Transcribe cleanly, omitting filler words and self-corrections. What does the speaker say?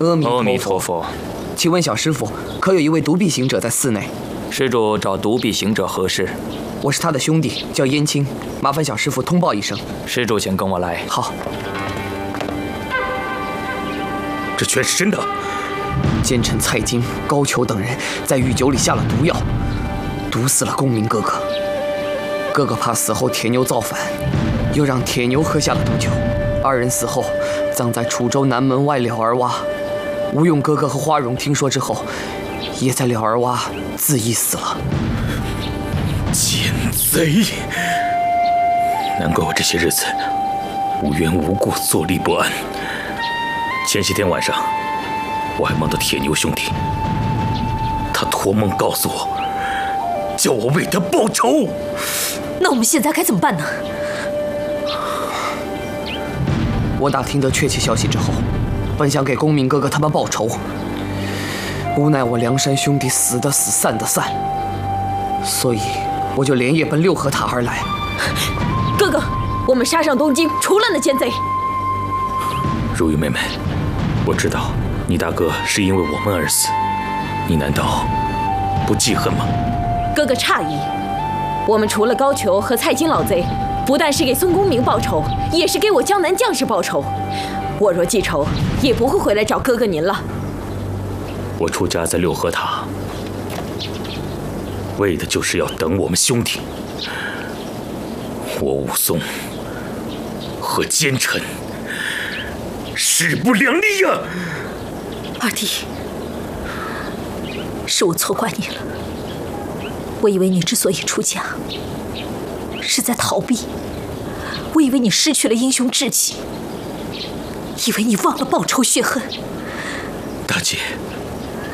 阿弥阿弥陀佛。 请问小师傅，可有一位独臂行者在寺内？ 施主找独臂行者何事？ 我是他的兄弟，叫燕青，麻烦小师傅通报一声。 施主，请跟我来。 好。 这全是真的。 奸臣蔡京、高俅等人在御酒里下了毒药，毒死了公明哥哥。哥哥怕死后铁牛造反，又让铁牛喝下了毒酒。二人死后，葬在楚州南门外了儿洼。吴用哥哥和花荣听说之后，也在了儿洼自缢死了。 奸贼！难怪我这些日子无缘无故坐立不安。前些天晚上，我还梦到铁牛兄弟，他托梦告诉我，叫我为他报仇。 那我们现在该怎么办呢？ 我打听得确切消息之后，本想给公明哥哥他们报仇，无奈我梁山兄弟死的死，散的散，所以我就连夜奔六合塔而来。 哥哥，我们杀上东京，除了那奸贼。 如玉妹妹，我知道你大哥是因为我们而死，你难道不记恨吗？ 哥哥诧异，我们除了高俅和蔡京老贼，不但是给宋公明报仇，也是给我江南将士报仇。我若记仇，也不会回来找哥哥您了。 我出家在六合塔，为的就是要等我们兄弟。我武松和奸臣势不两立呀！ 二弟，是我错怪你了。我以为你之所以出家，是在逃避。我以为你失去了英雄志气，以为你忘了报仇雪恨。 大姐，